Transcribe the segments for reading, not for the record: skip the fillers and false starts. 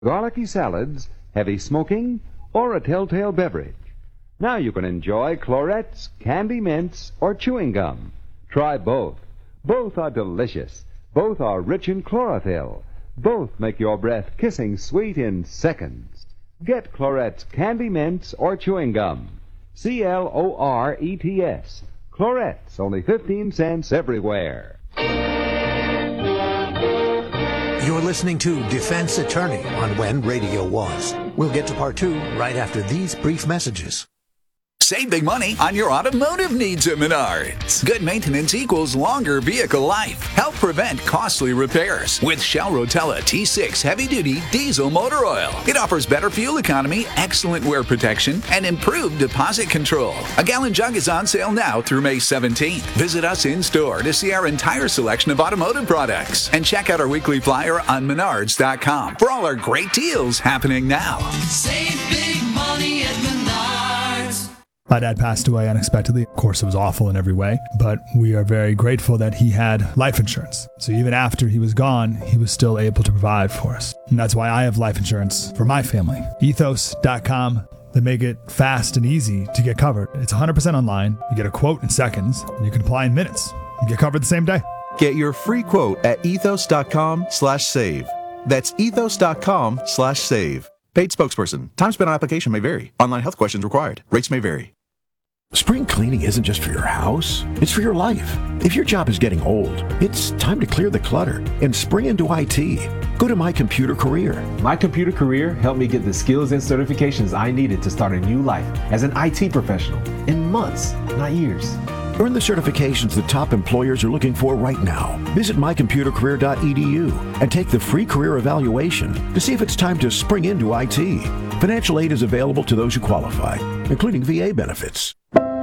garlicky salads, heavy smoking, or a telltale beverage. Now you can enjoy Clorettes, candy mints, or chewing gum. Try both. Both are delicious. Both are rich in chlorophyll. Both make your breath kissing sweet in seconds. Get Clorettes, candy mints, or chewing gum. Clorets. Clorettes, only 15 cents everywhere. You're listening to Defense Attorney on When Radio Was. We'll get to part 2 right after these brief messages. Save big money on your automotive needs at Menards. Good maintenance equals longer vehicle life. Help prevent costly repairs with Shell Rotella T6 heavy-duty diesel motor oil. It offers better fuel economy, excellent wear protection, and improved deposit control. A gallon jug is on sale now through May 17th. Visit us in-store to see our entire selection of automotive products. And check out our weekly flyer on Menards.com for all our great deals happening now. Save big money at Menards. My dad passed away unexpectedly. Of course, it was awful in every way, but we are very grateful that he had life insurance. So even after he was gone, he was still able to provide for us. And that's why I have life insurance for my family. Ethos.com. They make it fast and easy to get covered. It's 100% online. You get a quote in seconds, and you can apply in minutes. You get covered the same day. Get your free quote at ethos.com/save. That's ethos.com/save. Paid spokesperson. Time spent on application may vary. Online health questions required. Rates may vary. Spring cleaning isn't just for your house, it's for your life. If your job is getting old, it's time to clear the clutter and spring into IT. Go to My Computer Career. My Computer Career helped me get the skills and certifications I needed to start a new life as an IT professional in months, not years. Earn the certifications the top employers are looking for right now. Visit mycomputercareer.edu and take the free career evaluation to see if it's time to spring into IT. Financial aid is available to those who qualify, including VA benefits.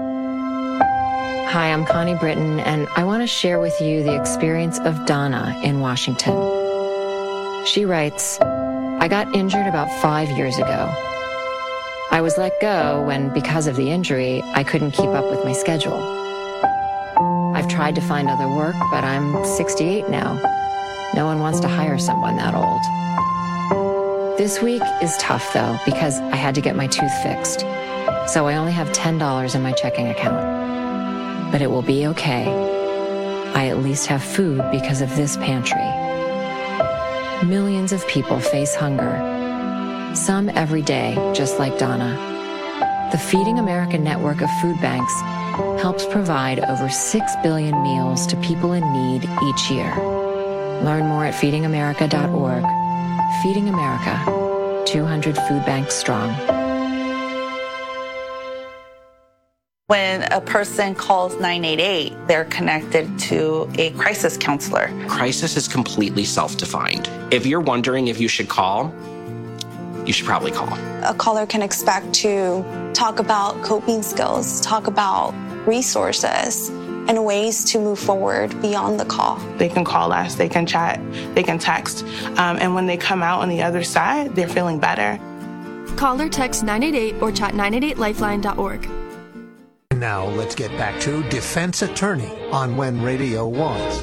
Hi, I'm Connie Britton, and I want to share with you the experience of Donna in Washington. She writes, I got injured about 5 years ago. I was let go when, because of the injury, I couldn't keep up with my schedule. I've tried to find other work, but I'm 68 now. No one wants to hire someone that old. This week is tough, though, because I had to get my tooth fixed. So I only have $10 in my checking account. But it will be okay. I at least have food because of this pantry. Millions of people face hunger. Some every day, just like Donna. The Feeding America network of food banks helps provide over 6 billion meals to people in need each year. Learn more at feedingamerica.org. Feeding America, 200 food banks strong. When a person calls 988, they're connected to a crisis counselor. Crisis is completely self-defined. If you're wondering if you should call, you should probably call. A caller can expect to talk about coping skills, talk about resources, and ways to move forward beyond the call. They can call us, they can chat, they can text, and when they come out on the other side, they're feeling better. Call or text 988 or chat 988lifeline.org. Now let's get back to Defense Attorney on When Radio Was.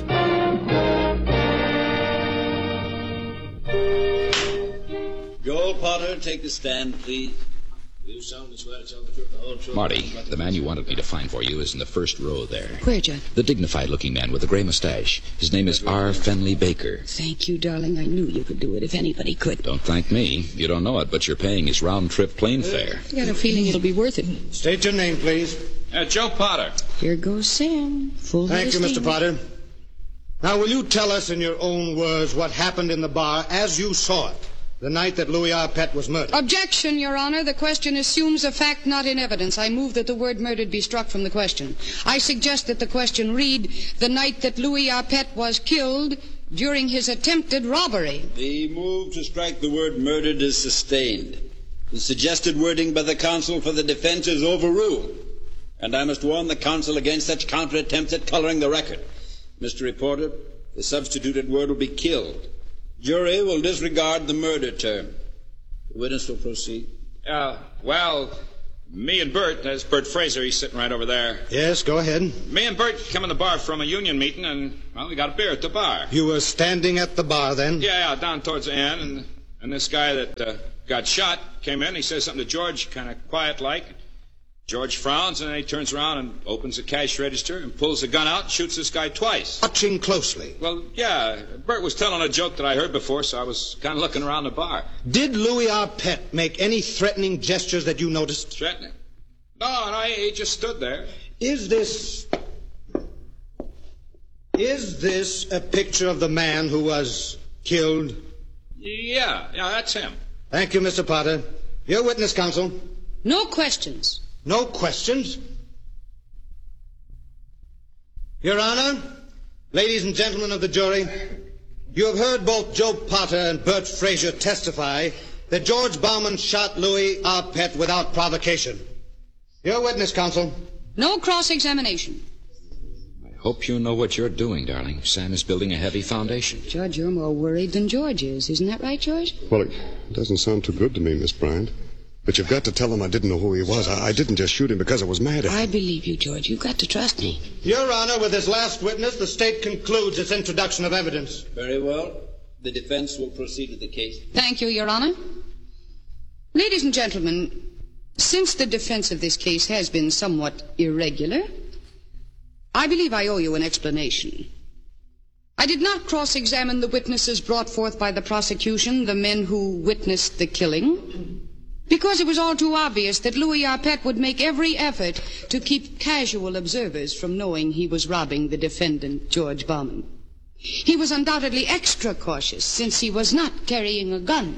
Joel Potter, take the stand, please. You solemnly swear to tell the truth, the whole truth. Marty, the man you wanted me to find for you is in the first row there. Where, Judd? The dignified-looking man with the gray mustache. His name is R. Fenley Baker. Thank you, darling. I knew you could do it if anybody could. Don't thank me. You don't know it, but you're paying his round-trip plane fare. I got a feeling it'll be worth it. State your name, please. Joe Potter. Here goes Sam. Thank you, Mr. Potter. Now, will you tell us in your own words what happened in the bar as you saw it the night that Louis Arpett was murdered? Objection, Your Honor. The question assumes a fact not in evidence. I move that the word murdered be struck from the question. I suggest that the question read, the night that Louis Arpett was killed during his attempted robbery. The move to strike the word murdered is sustained. The suggested wording by the counsel for the defense is overruled. And I must warn the counsel against such counter-attempts at coloring the record. Mr. Reporter, the substituted word will be killed. Jury will disregard the murder term. The witness will proceed. Well, me and Bert, there's Bert Fraser, he's sitting right over there. Yes, go ahead. Me and Bert come in the bar from a union meeting, and, well, we got a beer at the bar. You were standing at the bar then? Yeah, down towards the end, and And this guy that got shot came in. He says something to George, kind of quiet-like. George frowns, and then he turns around and opens the cash register and pulls the gun out and shoots this guy twice. Watching closely. Well, yeah. Bert was telling a joke that I heard before, so I was kind of looking around the bar. Did Louis Arpett make any threatening gestures that you noticed? Threatening? No, he just stood there. Is this a picture of the man who was killed? Yeah, that's him. Thank you, Mr. Potter. Your witness, counsel. No questions. No questions? Your Honor, ladies and gentlemen of the jury, you have heard both Joe Potter and Bert Frazier testify that George Bauman shot Louis Arpett without provocation. Your witness, counsel. No cross-examination. I hope you know what you're doing, darling. Sam is building a heavy foundation. Judge, you're more worried than George is. Isn't that right, George? Well, it doesn't sound too good to me, Miss Bryant. But you've got to tell him I didn't know who he was. I didn't just shoot him because I was mad at him. I believe you, George. You've got to trust me. Your Honor, with this last witness, the state concludes its introduction of evidence. Very well. The defense will proceed with the case. Thank you, Your Honor. Ladies and gentlemen, since the defense of this case has been somewhat irregular, I believe I owe you an explanation. I did not cross-examine the witnesses brought forth by the prosecution, the men who witnessed the killing, because it was all too obvious that Louis Arpett would make every effort to keep casual observers from knowing he was robbing the defendant, George Bauman. He was undoubtedly extra cautious, since he was not carrying a gun.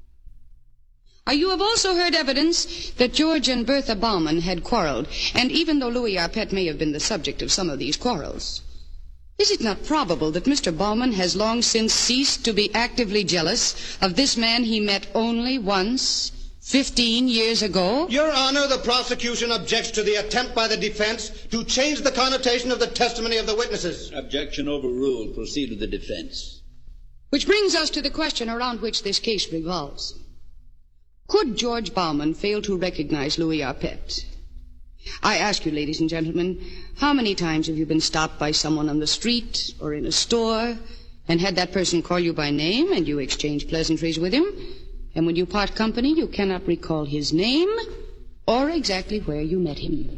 You have also heard evidence that George and Bertha Bauman had quarreled, and even though Louis Arpett may have been the subject of some of these quarrels, is it not probable that Mr. Bauman has long since ceased to be actively jealous of this man he met only once, 15 years ago? Your Honor, the prosecution objects to the attempt by the defense to change the connotation of the testimony of the witnesses. Objection overruled. Proceed with the defense. Which brings us to the question around which this case revolves. Could George Bauman fail to recognize Louis Arpett? I ask you, ladies and gentlemen, how many times have you been stopped by someone on the street or in a store and had that person call you by name and you exchange pleasantries with him, and when you part company you cannot recall his name or exactly where you met him?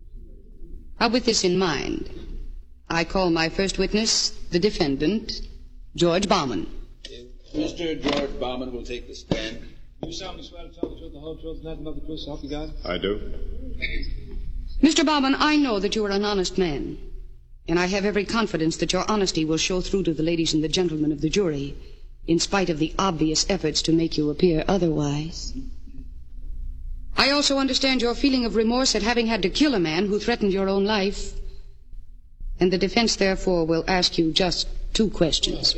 With this in mind, I call my first witness, the defendant, George Bauman. Mr. George Bauman will take the stand. You solemnly swear to tell the truth, the whole truth, nothing but the truth, so help you God? I do. Mr. Bauman, I know that you are an honest man, and I have every confidence that your honesty will show through to the ladies and the gentlemen of the jury, in spite of the obvious efforts to make you appear otherwise. I also understand your feeling of remorse at having had to kill a man who threatened your own life, and the defense, therefore, will ask you just 2 questions.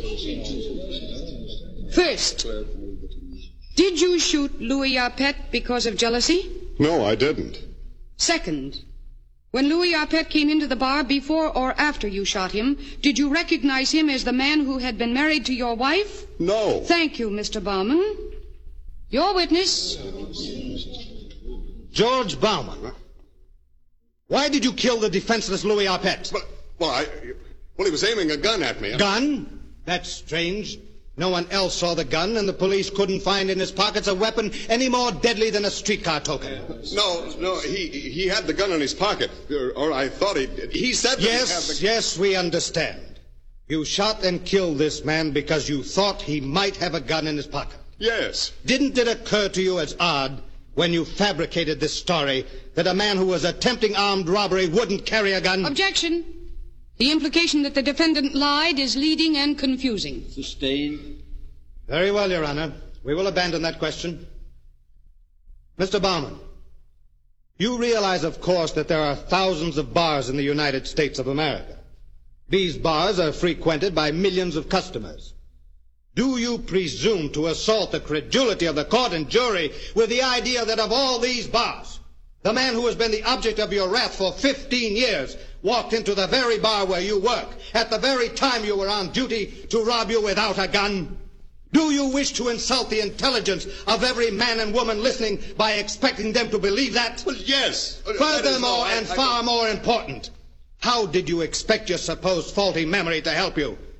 First, did you shoot Louis Arpett because of jealousy? No, I didn't. Second, when Louis Arpett came into the bar before or after you shot him, did you recognize him as the man who had been married to your wife? No. Thank you, Mr. Bauman. Your witness. George Bauman. Why did you kill the defenseless Louis Arpett? Well, he was aiming a gun at me. Gun? That's strange. No one else saw the gun, and the police couldn't find in his pockets a weapon any more deadly than a streetcar token. No, he had the gun in his pocket, or I thought he did. He said that he had the... Yes, we understand. You shot and killed this man because you thought he might have a gun in his pocket. Yes. Didn't it occur to you as odd, when you fabricated this story, that a man who was attempting armed robbery wouldn't carry a gun? Objection. The implication that the defendant lied is leading and confusing. Sustained. Very well, Your Honor. We will abandon that question. Mr. Bauman, you realize, of course, that there are thousands of bars in the United States of America. These bars are frequented by millions of customers. Do you presume to assault the credulity of the court and jury with the idea that of all these bars, the man who has been the object of your wrath for 15 years walked into the very bar where you work at the very time you were on duty to rob you without a gun? Do you wish to insult the intelligence of every man and woman listening by expecting them to believe that? Well, yes. Furthermore, and far more important, how did you expect your supposed faulty memory to help you?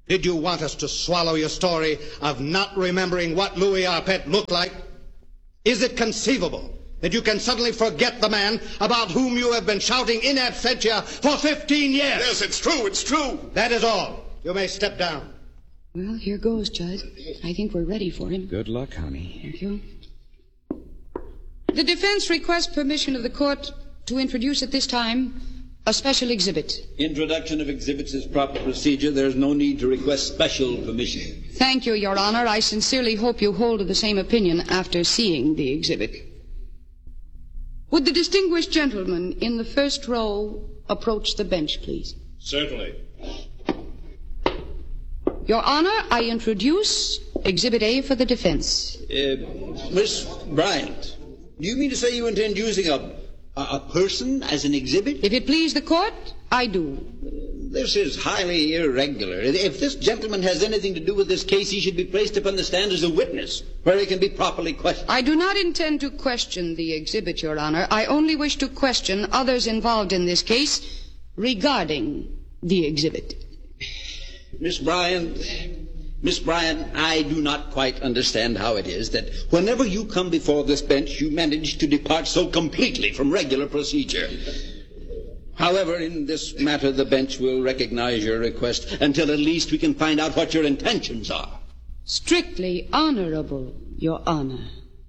Did you want us to swallow your story of not remembering what Louis Arpett looked like? Is it conceivable that you can suddenly forget the man about whom you have been shouting in absentia for 15 years? Yes, it's true, it's true. That is all. You may step down. Well, here goes, Judge. I think we're ready for him. Good luck, honey. Thank you. The defense requests permission of the court to introduce at this time a special exhibit. Introduction of exhibits is proper procedure. There's no need to request special permission. Thank you, Your Honor. I sincerely hope you hold to the same opinion after seeing the exhibit. Would the distinguished gentleman in the first row approach the bench, please? Certainly. Your Honor, I introduce Exhibit A for the defense. Miss Bryant, do you mean to say you intend using a person as an exhibit? If it please the court, I do. This is highly irregular. If this gentleman has anything to do with this case, he should be placed upon the stand as a witness, where he can be properly questioned. I do not intend to question the exhibit, Your Honor. I only wish to question others involved in this case regarding the exhibit. Miss Bryant, I do not quite understand how it is that whenever you come before this bench, you manage to depart so completely from regular procedure. However, in this matter, the bench will recognize your request until at least we can find out what your intentions are. Strictly honorable, Your Honor.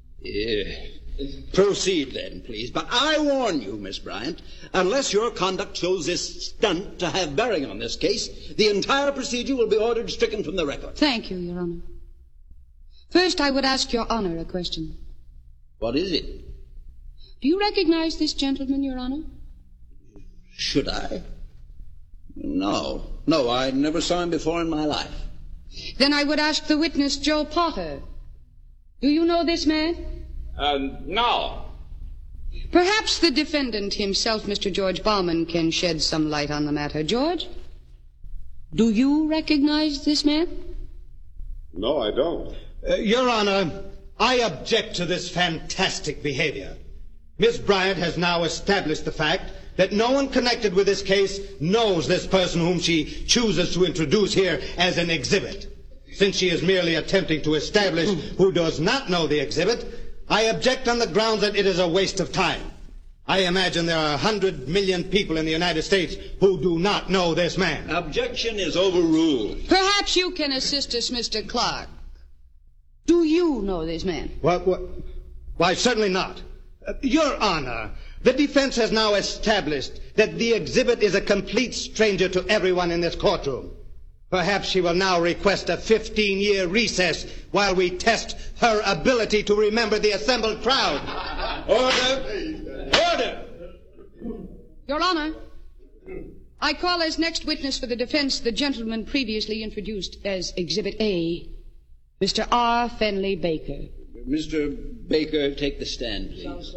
Proceed then, please. But I warn you, Miss Bryant, unless your conduct shows this stunt to have bearing on this case, the entire procedure will be ordered stricken from the record. Thank you, Your Honor. First, I would ask Your Honor a question. What is it? Do you recognize this gentleman, Your Honor? Should I? No, I never saw him before in my life. Then I would ask the witness, Joe Potter. Do you know this man? No. Perhaps the defendant himself, Mr. George Bauman, can shed some light on the matter. George, do you recognize this man? No, I don't. Your Honor, I object to this fantastic behavior. Miss Bryant has now established the fact that no one connected with this case knows this person whom she chooses to introduce here as an exhibit. Since she is merely attempting to establish who does not know the exhibit, I object on the grounds that it is a waste of time. I imagine there are 100 million people in the United States who do not know this man. Objection is overruled. Perhaps you can assist us, Mr. Clark. Do you know this man? Why, certainly not. Your Honor, the defense has now established that the exhibit is a complete stranger to everyone in this courtroom. Perhaps she will now request a 15-year recess while we test her ability to remember the assembled crowd. Order! Order! Your Honor, I call as next witness for the defense the gentleman previously introduced as Exhibit A, Mr. R. Fenley Baker. Mr. Baker, take the stand, please.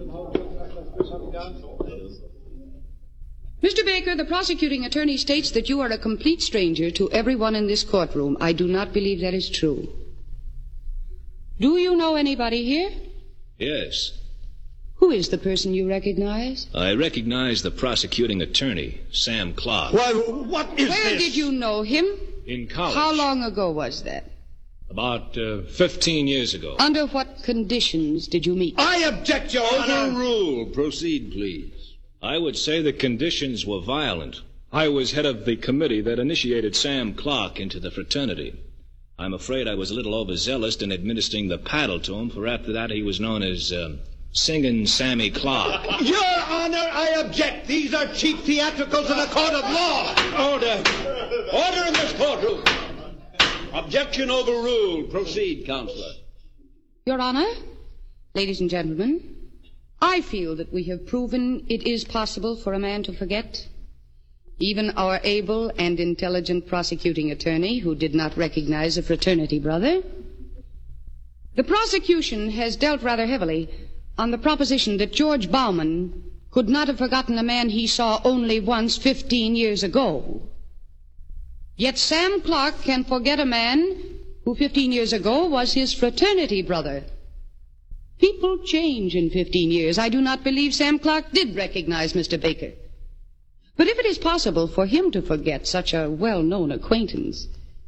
Mr. Baker, the prosecuting attorney states that you are a complete stranger to everyone in this courtroom. I do not believe that is true. Do you know anybody here? Yes. Who is the person you recognize? I recognize the prosecuting attorney, Sam Clark. Why, what is Where did you know him? In college. How long ago was that? About 15 years ago. Under what conditions did you meet? I object, Your Honor. Overruled. Proceed, please. I would say the conditions were violent. I was head of the committee that initiated Sam Clark into the fraternity. I'm afraid I was a little overzealous in administering the paddle to him, for after that he was known as Singin' Sammy Clark. Your Honor, I object. These are cheap theatricals in a court of law. Order. Order in this courtroom. Objection overruled. Proceed, Counselor. Your Honor, ladies and gentlemen, I feel that we have proven it is possible for a man to forget. Even our able and intelligent prosecuting attorney, who did not recognize a fraternity brother. The prosecution has dealt rather heavily on the proposition that George Bauman could not have forgotten a man he saw only once 15 years ago. Yet Sam Clark can forget a man who 15 years ago was his fraternity brother. People change in 15 years. I do not believe Sam Clark did recognize Mr. Baker. But if it is possible for him to forget such a well-known acquaintance,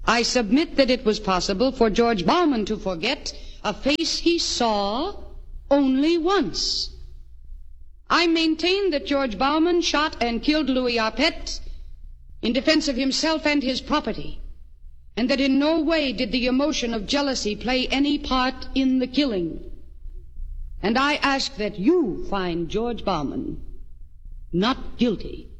I submit that it was possible for George Bauman to forget a face he saw only once. I maintain that George Bauman shot and killed Louis Arpette in defense of himself and his property, and that in no way did the emotion of jealousy play any part in the killing. And I ask that you find George Bauman not guilty